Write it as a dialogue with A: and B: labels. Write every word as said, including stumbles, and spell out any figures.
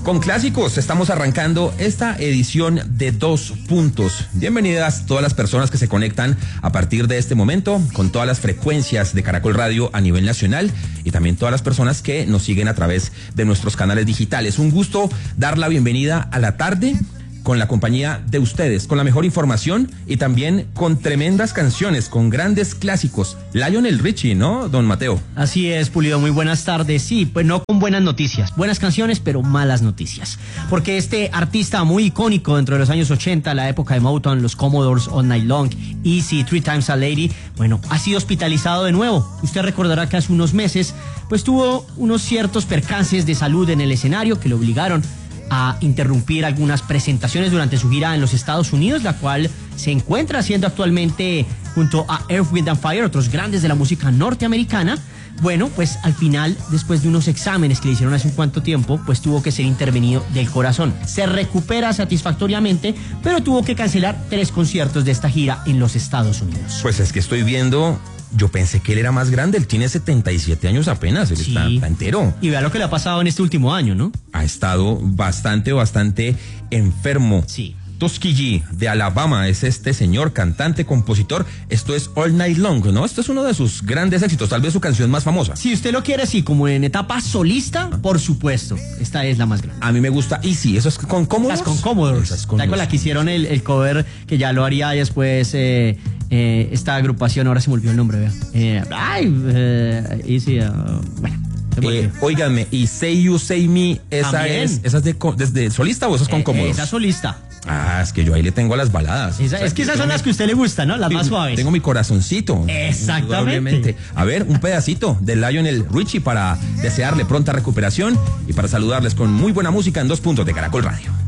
A: Con clásicos estamos arrancando esta edición de Dos Puntos. Bienvenidas todas las personas que se conectan a partir de este momento con todas las frecuencias de Caracol Radio a nivel nacional y también todas las personas que nos siguen a través de nuestros canales digitales. Un gusto dar la bienvenida a la tarde con la compañía de ustedes, con la mejor información y también con tremendas canciones, con grandes clásicos. Lionel Richie, ¿no, don Mateo?
B: Así es, Pulido, muy buenas tardes. Sí, pues no con buenas noticias, buenas canciones, pero malas noticias. Porque este artista muy icónico dentro de los años ochenta, la época de Motown, los Commodores, All Night Long, Easy, Three Times a Lady, bueno, ha sido hospitalizado de nuevo. Usted recordará que hace unos meses, pues tuvo unos ciertos percances de salud en el escenario que lo obligaron a interrumpir algunas presentaciones durante su gira en los Estados Unidos, la cual se encuentra haciendo actualmente junto a Earth, Wind and Fire, otros grandes de la música norteamericana. Bueno, pues al final, después de unos exámenes que le hicieron hace un cuanto tiempo, pues tuvo que ser intervenido del corazón. Se recupera satisfactoriamente, pero tuvo que cancelar tres conciertos de esta gira en los Estados Unidos.
A: Pues es que estoy viendo... Yo pensé que él era más grande, él tiene setenta y siete años apenas, él sí. está, está entero.
B: Y vea lo que le ha pasado en este último año, ¿no?
A: Ha estado bastante, bastante enfermo.
B: Sí.
A: Tuskegee de Alabama es este señor, cantante, compositor. Esto es All Night Long, ¿no? Esto es uno de sus grandes éxitos, tal vez su canción más famosa.
B: Si usted lo quiere así, como en etapa solista, por supuesto, esta es la más grande.
A: A mí me gusta Easy, eso es con Commodores.
B: Las con Commodores. Esas con, con la que hicieron el, el cover, que ya lo haría después eh, eh, esta agrupación, ahora se me olvidó el nombre, vea. Eh, ay, eh, Easy, uh, bueno.
A: Eh, óigame, y Say You, Say Me, esa
B: También.
A: es, ¿esa es de, de solista o eso es con
B: eh,
A: Commodores?
B: Esa solista.
A: Ah, es que yo ahí le tengo a las baladas.
B: Esa, o sea, es que esas son las que a usted le gustan, ¿no? Las más suaves.
A: Tengo mi corazoncito.
B: Exactamente.
A: A ver, un pedacito de Lionel Richie para desearle pronta recuperación y para saludarles con muy buena música en Dos Puntos de Caracol Radio.